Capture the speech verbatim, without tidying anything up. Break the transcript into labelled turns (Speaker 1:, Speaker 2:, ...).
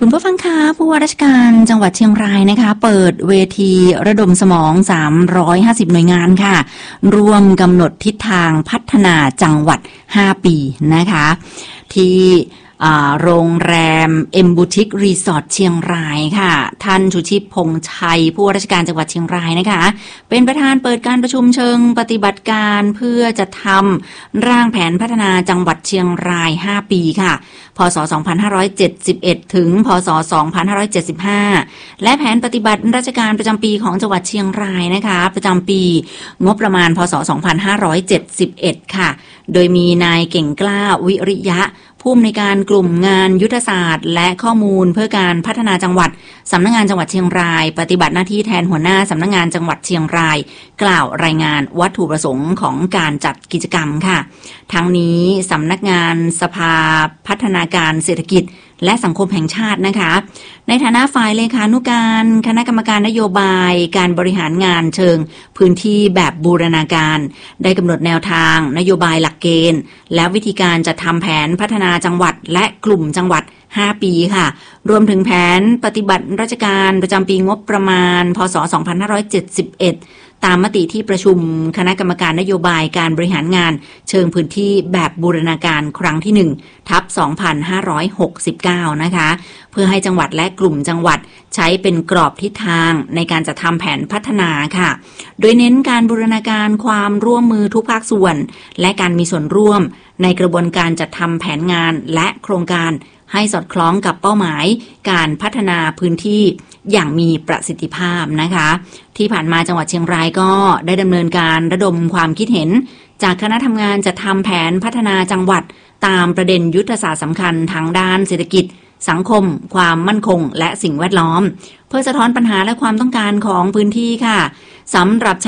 Speaker 1: คุณผู้ฟังคะผู้ว่าราชการจังหวัดเชียงรายนะคะเปิดเวทีระดมสมองสามร้อยห้าสิบหน่วยงานค่ะร่วมกำหนดทิศทางพัฒนาจังหวัดห้าปีนะคะที่โรงแรมเอ็มบูติกรีสอร์ทเชียงรายค่ะท่านชูชีพพงษ์ชัยผู้ว่าราชการจังหวัดเชียงรายนะคะเป็นประธานเปิดการประชุมเชิงปฏิบัติการเพื่อจะทำร่างแผนพัฒนาจังหวัดเชียงรายห้าปีค่ะพ.ศ. สองพันห้าร้อยเจ็ดสิบเอ็ดถึงพ.ศ. สองพันห้าร้อยเจ็ดสิบห้าและแผนปฏิบัติราชการประจำปีของจังหวัดเชียงรายนะคะประจำปีงบประมาณพ.ศ. สองพันห้าร้อยเจ็ดสิบเอ็ดค่ะโดยมีนายเก่งกล้าวิริยะผู้อำนวยการกลุ่มงานยุทธศาสตร์และข้อมูลเพื่อการพัฒนาจังหวัดสำนักงานจังหวัดเชียงรายปฏิบัติหน้าที่แทนหัวหน้าสำนักงานจังหวัดเชียงรายกล่าวรายงานวัตถุประสงค์ของการจัดกิจกรรมค่ะทั้งนี้สำนักงานสภาพัฒนาการเศรษฐกิจและสังคมแห่งชาตินะคะในฐานะฝ่ายเลขานุการคณะกรรมการนโยบายการบริหารงานเชิงพื้นที่แบบบูรณาการได้กำหนดแนวทางนโยบายหลักเกณฑ์และวิธีการจัดทำแผนพัฒนาจังหวัดและกลุ่มจังหวัดห้าปีค่ะรวมถึงแผนปฏิบัติราชการประจำปีงบประมาณพ.ศ. สองพันห้าร้อยเจ็ดสิบเอ็ดตามมติที่ประชุมคณะกรรมการนโยบายการบริหารงานเชิงพื้นที่แบบบูรณาการครั้งที่หนึ่งทับสองพันห้าร้อยหกสิบเก้านะคะเพื่อให้จังหวัดและกลุ่มจังหวัดใช้เป็นกรอบทิศทางในการจัดทำแผนพัฒนาค่ะโดยเน้นการบูรณาการความร่วมมือทุกภาคส่วนและการมีส่วนร่วมในกระบวนการจัดทำแผนงานและโครงการให้สอดคล้องกับเป้าหมายการพัฒนาพื้นที่อย่างมีประสิทธิภาพนะคะที่ผ่านมาจังหวัดเชียงรายก็ได้ดำเนินการระดมความคิดเห็นจากคณะทำงานจัดทำแผนพัฒนาจังหวัดตามประเด็นยุทธศาสตร์สำคัญทางด้านเศรษฐกิจสังคมความมั่นคงและสิ่งแวดล้อมเพื่อสะท้อนปัญหาและความต้องการของพื้นที่ค่ะสำหรับ